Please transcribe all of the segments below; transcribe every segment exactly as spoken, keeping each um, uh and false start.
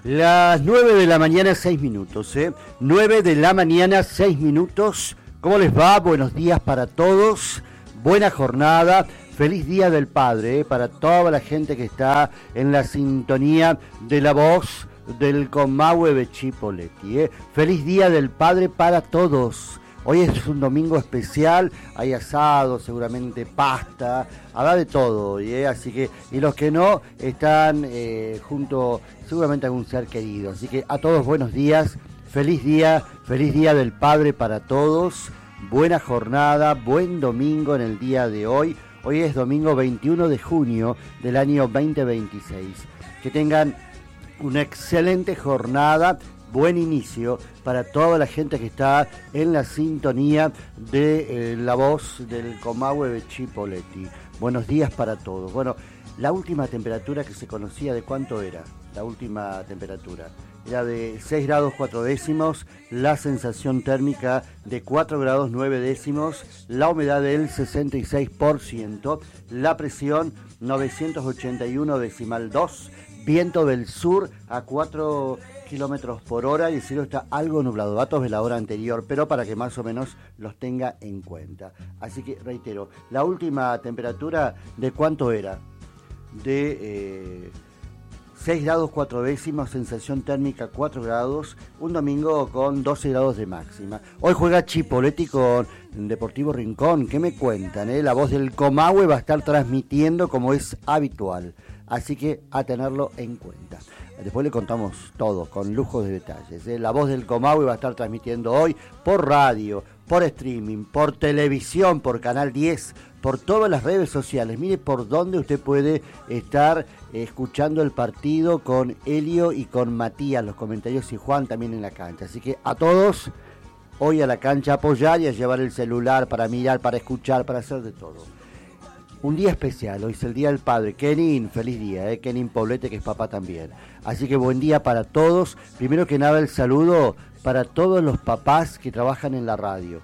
Las nueve de la mañana, seis minutos, ¿eh? nueve de la mañana, seis minutos. ¿Cómo les va? Buenos días para todos. Buena jornada. Feliz Día del Padre, ¿eh? Para toda la gente que está en la sintonía de la voz del Comahue de Chipoleti, ¿eh? Feliz Día del Padre para todos. Hoy es un domingo especial, hay asado, seguramente pasta, habrá de todo, ¿eh? Así que, y los que no, están eh, junto seguramente a algún ser querido. Así que a todos buenos días, feliz día, feliz Día del Padre para todos, buena jornada, buen domingo en el día de hoy. Hoy es domingo veintiuno de junio del año veinte veintiséis. Que tengan una excelente jornada. Buen inicio para toda la gente que está en la sintonía de eh, la voz del Comahue de Chipoleti. Buenos días para todos. Bueno, la última temperatura que se conocía, ¿de cuánto era? La última temperatura era de seis grados cuatro décimos, la sensación térmica de cuatro grados nueve décimos, la humedad del sesenta y seis por ciento, la presión novecientos ochenta y uno decimal dos, viento del sur a cuatro kilómetros por hora y el cielo está algo nublado, datos de la hora anterior, pero para que más o menos los tenga en cuenta. Así que reitero, la última temperatura, ¿de cuánto era? De eh, seis grados cuatro décimos, sensación térmica cuatro grados, un domingo con doce grados de máxima. Hoy juega Chipoleti con Deportivo Rincón. ¿Qué me cuentan? Eh? La voz del Comahue va a estar transmitiendo como es habitual, así que a tenerlo en cuenta. Después le contamos todo, con lujos de detalles. ¿eh? La voz del Comahue va a estar transmitiendo hoy por radio, por streaming, por televisión, por Canal diez, por todas las redes sociales. Mire por dónde usted puede estar escuchando el partido con Helio y con Matías, los comentarios, y Juan también en la cancha. Así que a todos, hoy a la cancha a apoyar y a llevar el celular para mirar, para escuchar, para hacer de todo. Un día especial, hoy es el Día del Padre. Kenin, feliz día, ¿eh? Kenin Poblete, que es papá también. Así que buen día para todos. Primero que nada el saludo para todos los papás que trabajan en la radio.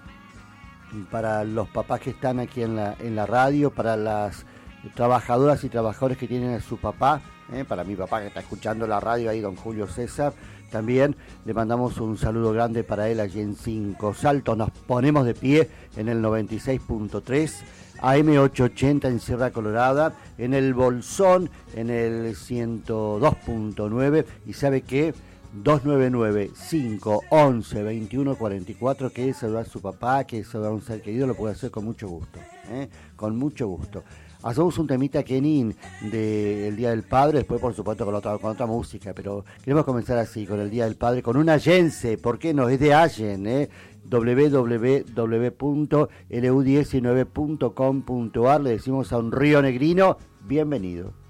Para los papás que están aquí en la, en la radio, para las trabajadoras y trabajadores que tienen a su papá, ¿eh? Para mi papá que está escuchando la radio ahí, don Julio César. También le mandamos un saludo grande para él allí en Cinco Saltos. Nos ponemos de pie en el noventa y seis punto tres. A M ochocientos ochenta en Sierra Colorada, en el Bolsón, en el ciento dos punto nueve, y sabe que dos nueve nueve, cinco once, veintiuno cuarenta y cuatro, que es saludar a su papá, que es saludar a un ser querido, lo puede hacer con mucho gusto, ¿eh? Con mucho gusto. Hacemos un temita, Kenin, del Día del Padre, después por supuesto con otra, con otra música, pero queremos comenzar así, con el Día del Padre, con un Allense, ¿por qué no? Es de Allen, ¿eh? doble u doble u doble u punto ele u diecinueve punto com punto a r. Le decimos a un río negrino, bienvenido.